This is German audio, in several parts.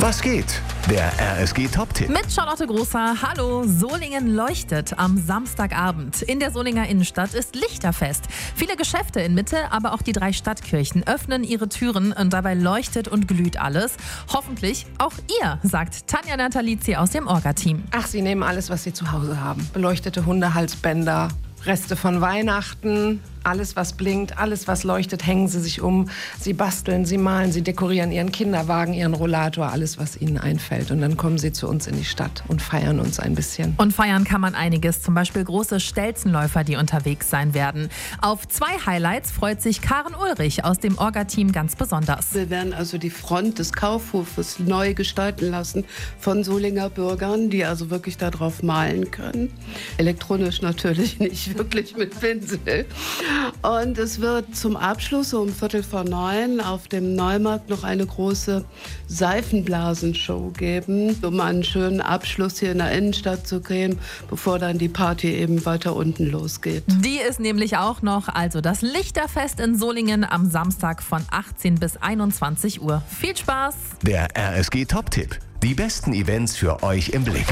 Was geht? Der RSG-Top-Tipp. Mit Charlotte Großer. Hallo, Solingen leuchtet am Samstagabend. In der Solinger Innenstadt ist Lichterfest. Viele Geschäfte in Mitte, aber auch die 3 Stadtkirchen öffnen ihre Türen und dabei leuchtet und glüht alles. Hoffentlich auch ihr, sagt Tanja Natalizzi aus dem Orga-Team. Ach, sie nehmen alles, was sie zu Hause haben. Beleuchtete Hundehalsbänder, Reste von Weihnachten, alles was blinkt, alles was leuchtet, hängen sie sich um. Sie basteln, sie malen, sie dekorieren ihren Kinderwagen, ihren Rollator, alles was ihnen einfällt. Und dann kommen sie zu uns in die Stadt und feiern uns ein bisschen. Und feiern kann man einiges, zum Beispiel große Stelzenläufer, die unterwegs sein werden. Auf 2 Highlights freut sich Karen Ulrich aus dem Orga-Team ganz besonders. Wir werden also die Front des Kaufhofes neu gestalten lassen von Solinger Bürgern, die also wirklich darauf malen können. Elektronisch natürlich, nicht wirklich mit Pinsel. Und es wird zum Abschluss um 8:45 auf dem Neumarkt noch eine große Seifenblasenshow geben, um einen schönen Abschluss hier in der Innenstadt zu kriegen, bevor dann die Party eben weiter unten losgeht. Die ist nämlich auch noch, also das Lichterfest in Solingen am Samstag von 18 bis 21 Uhr. Viel Spaß! Der RSG-Top-Tipp. Die besten Events für euch im Blick.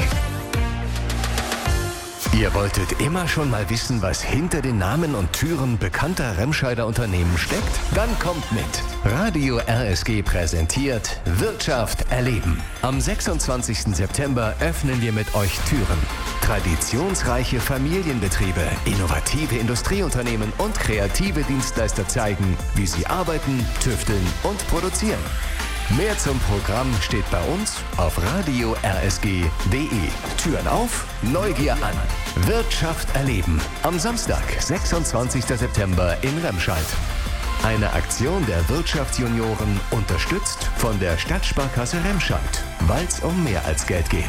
Ihr wolltet immer schon mal wissen, was hinter den Namen und Türen bekannter Remscheider Unternehmen steckt? Dann kommt mit. Radio RSG präsentiert Wirtschaft erleben. Am 26. September öffnen wir mit euch Türen. Traditionsreiche Familienbetriebe, innovative Industrieunternehmen und kreative Dienstleister zeigen, wie sie arbeiten, tüfteln und produzieren. Mehr zum Programm steht bei uns auf radio-rsg.de. Türen auf, Neugier an. Wirtschaft erleben. Am Samstag, 26. September in Remscheid. Eine Aktion der Wirtschaftsjunioren, unterstützt von der Stadtsparkasse Remscheid, weil es um mehr als Geld geht.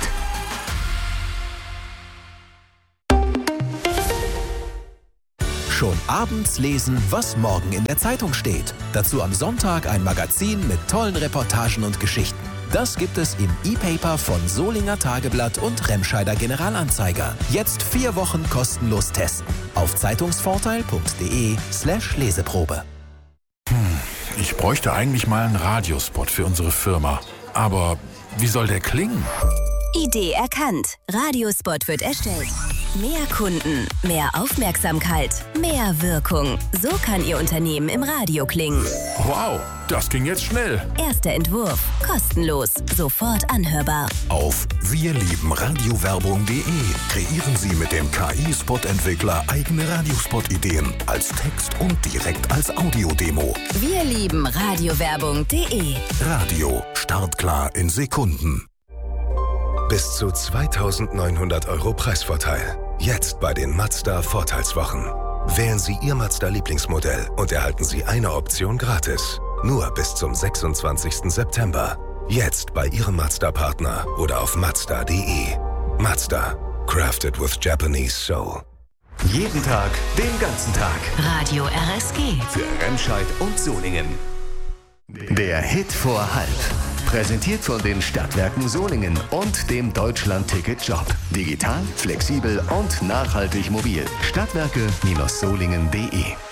Schon abends lesen, was morgen in der Zeitung steht. Dazu am Sonntag ein Magazin mit tollen Reportagen und Geschichten. Das gibt es im E-Paper von Solinger Tageblatt und Remscheider Generalanzeiger. Jetzt 4 Wochen kostenlos testen. Auf zeitungsvorteil.de/Leseprobe. Ich bräuchte eigentlich mal einen Radiospot für unsere Firma. Aber wie soll der klingen? Idee erkannt. Radiospot wird erstellt. Mehr Kunden, mehr Aufmerksamkeit, mehr Wirkung. So kann Ihr Unternehmen im Radio klingen. Wow, das ging jetzt schnell. Erster Entwurf. Kostenlos. Sofort anhörbar. Auf wirliebenradiowerbung.de kreieren Sie mit dem KI-Spot-Entwickler eigene Radiospot-Ideen als Text und direkt als Audiodemo. wirliebenradiowerbung.de Radio. Startklar in Sekunden. Bis zu 2.900 € Preisvorteil. Jetzt bei den Mazda Vorteilswochen. Wählen Sie Ihr Mazda-Lieblingsmodell und erhalten Sie eine Option gratis. Nur bis zum 26. September. Jetzt bei Ihrem Mazda-Partner oder auf mazda.de. Mazda. Crafted with Japanese Soul. Jeden Tag, den ganzen Tag. Radio RSG. Für Remscheid und Solingen. Der Hit vor halb. Präsentiert von den Stadtwerken Solingen und dem Deutschland-Ticket-Job. Digital, flexibel und nachhaltig mobil. Stadtwerke-solingen.de